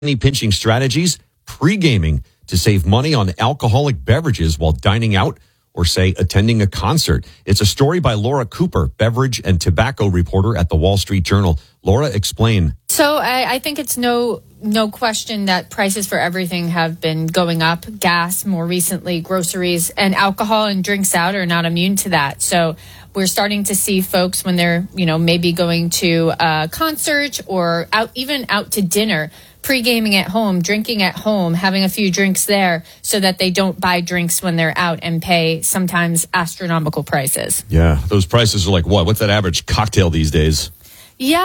Any pinching strategies? Pre-gaming to save money on alcoholic beverages while dining out or, say, attending a concert. It's a story by Laura Cooper, beverage and tobacco reporter at the Wall Street Journal. Laura, explain. So I think it's no question that prices for everything have been going up. Gas, more recently, groceries, and alcohol and drinks out are not immune to that. So we're starting to see folks when they're, maybe going to a concert or even out to dinner, pre-gaming at home, drinking at home, having a few drinks there so that they don't buy drinks when they're out and pay sometimes astronomical prices. Yeah, those prices are like what? What's that average cocktail these days? Yeah,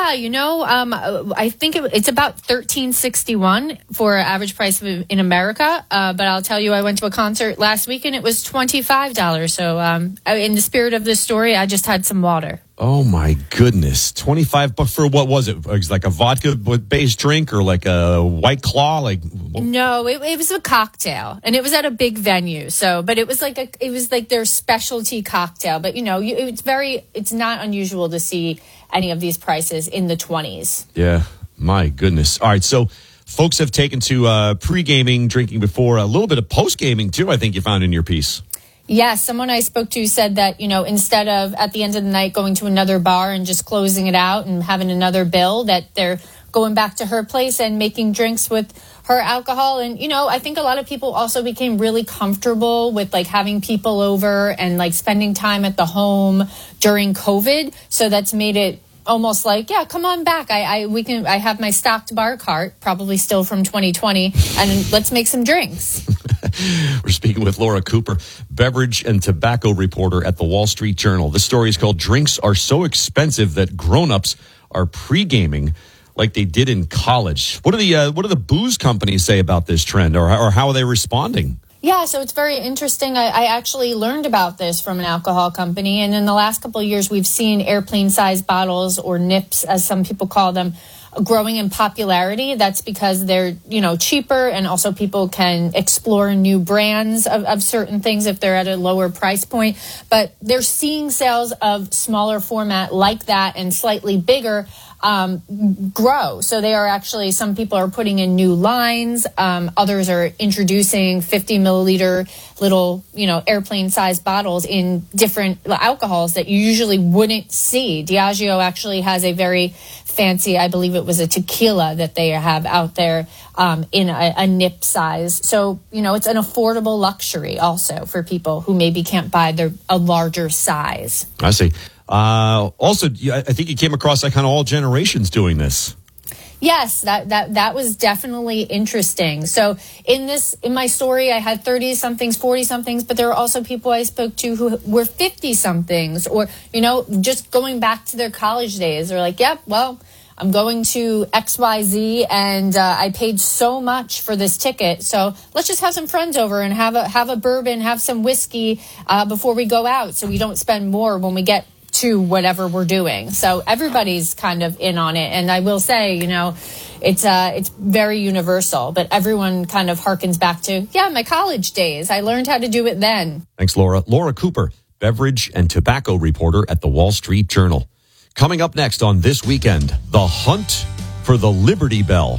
I think it's about $13.61 for average price in America. But I'll tell you, I went to a concert last week and it was $25. So in the spirit of this story, I just had some water. Oh, my goodness. $25 for what was it? It was like a vodka-based drink or like a White Claw? No, it was a cocktail, and it was at a big venue. But it was like their specialty cocktail. But, it's not unusual to see any of these prices in the 20s. Yeah, my goodness. All right, so folks have taken to pre-gaming, drinking before, a little bit of post-gaming, too, I think you found in your piece. Yes, someone I spoke to said that, instead of at the end of the night going to another bar and just closing it out and having another bill, that they're going back to her place and making drinks with her alcohol. And, I think a lot of people also became really comfortable with having people over and spending time at the home during COVID. So that's made it almost come on back. I have my stocked bar cart, probably still from 2020, and let's make some drinks. We're speaking with Laura Cooper, beverage and tobacco reporter at the Wall Street Journal. The story is called "Drinks Are So Expensive That Grown-Ups Are Pre-Gaming Like They Did in College." What do the booze companies say about this trend, or how are they responding? Yeah, so it's very interesting. I actually learned about this from an alcohol company. And in the last couple of years, we've seen airplane-sized bottles, or nips, as some people call them, growing in popularity. That's because they're, cheaper, and also people can explore new brands of certain things if they're at a lower price point. But they're seeing sales of smaller format like that and slightly bigger grow. So they are actually, some people are putting in new lines. Others are introducing 50 milliliter little, airplane sized bottles in different alcohols that you usually wouldn't see. Diageo actually has a very fancy, I believe it was a tequila that they have out there in a nip size. So, it's an affordable luxury also for people who maybe can't buy a larger size. I see. Also, I think you came across kind of all generations doing this. Yes, that was definitely interesting. So in my story, I had 30-somethings, 40-somethings, but there were also people I spoke to who were 50-somethings, or, just going back to their college days. They're like, yep, well, I'm going to XYZ and I paid so much for this ticket. So let's just have some friends over and have a bourbon, have some whiskey before we go out, so we don't spend more when we get to whatever we're doing. So everybody's kind of in on it. And I will say, it's very universal, but everyone kind of harkens back to, my college days. I learned how to do it then. Thanks, Laura. Laura Cooper, beverage and tobacco reporter at the Wall Street Journal. Coming up next on This Weekend, the hunt for the Liberty Bell.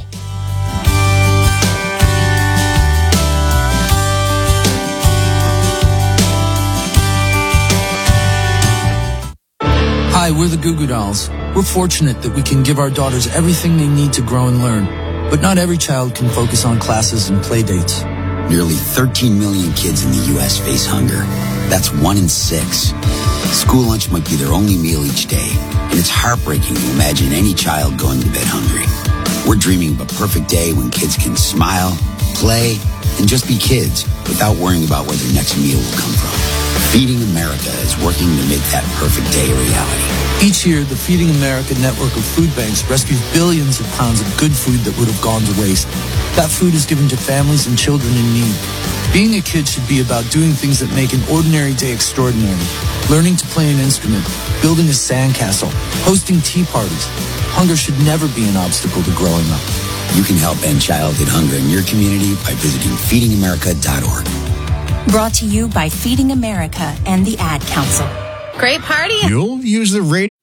Hi, we're the Goo Goo Dolls. We're fortunate that we can give our daughters everything they need to grow and learn. But not every child can focus on classes and play dates. Nearly 13 million kids in the U.S. face hunger. That's 1 in 6. School lunch might be their only meal each day, and it's heartbreaking to imagine any child going to bed hungry. We're dreaming of a perfect day when kids can smile, play, and just be kids without worrying about where their next meal will come from. Feeding America is working to make that perfect day a reality. Each year, the Feeding America network of food banks rescues billions of pounds of good food that would have gone to waste. That food is given to families and children in need. Being a kid should be about doing things that make an ordinary day extraordinary. Learning to play an instrument, building a sandcastle, hosting tea parties. Hunger should never be an obstacle to growing up. You can help end childhood hunger in your community by visiting feedingamerica.org. Brought to you by Feeding America and the Ad Council. Great party. You'll use the radio.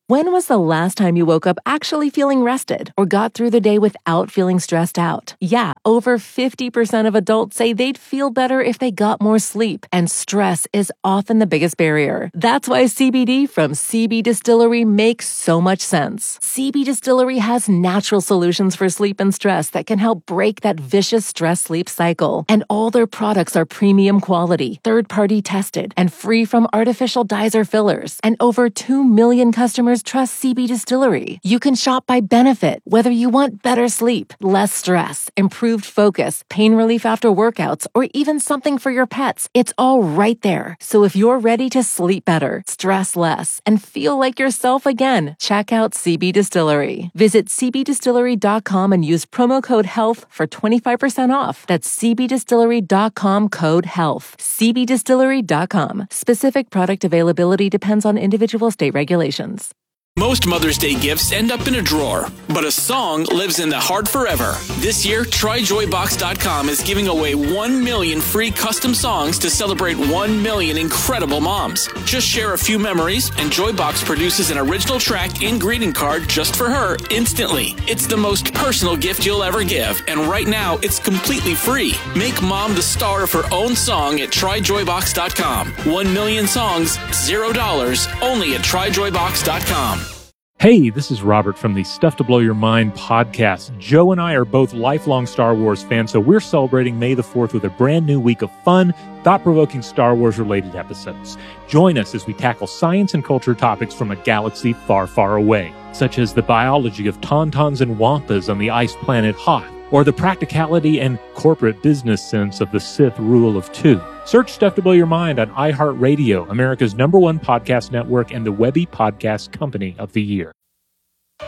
When was the last time you woke up actually feeling rested or got through the day without feeling stressed out? Yeah, over 50% of adults say they'd feel better if they got more sleep, and stress is often the biggest barrier. That's why CBD from CB Distillery makes so much sense. CB Distillery has natural solutions for sleep and stress that can help break that vicious stress-sleep cycle. And all their products are premium quality, third-party tested, and free from artificial dyes or fillers. And over 2 million customers trust CB Distillery. You can shop by benefit, whether you want better sleep, less stress, improved focus, pain relief after workouts, or even something for your pets. It's all right there. So if you're ready to sleep better, stress less, and feel like yourself again, check out CB Distillery. Visit cbdistillery.com and use promo code HEALTH for 25% off. That's cbdistillery.com code HEALTH. cbdistillery.com. Specific product availability depends on individual state regulations. Most Mother's Day gifts end up in a drawer, but a song lives in the heart forever. This year, TryJoyBox.com is giving away 1 million free custom songs to celebrate 1 million incredible moms. Just share a few memories, and Joybox produces an original track and greeting card just for her instantly. It's the most personal gift you'll ever give, and right now, it's completely free. Make mom the star of her own song at TryJoyBox.com. 1 million songs, $0, only at TryJoyBox.com. Hey, this is Robert from the Stuff to Blow Your Mind podcast. Joe and I are both lifelong Star Wars fans, so we're celebrating May the 4th with a brand new week of fun, thought-provoking Star Wars-related episodes. Join us as we tackle science and culture topics from a galaxy far, far away, such as the biology of tauntauns and wampas on the ice planet Hoth, or the practicality and corporate business sense of the Sith rule of two. Search Stuff to Blow Your Mind on iHeartRadio, America's #1 podcast network and the Webby Podcast Company of the Year.